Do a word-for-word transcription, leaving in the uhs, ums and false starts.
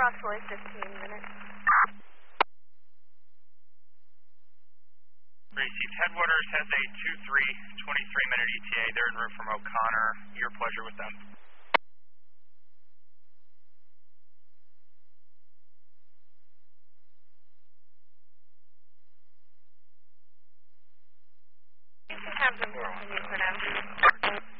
Approximately fifteen minutes. Received. Headwaters has a two three, twenty-three minute E T A. They're en route from O'Connor. Your pleasure with them. Have them continue for now.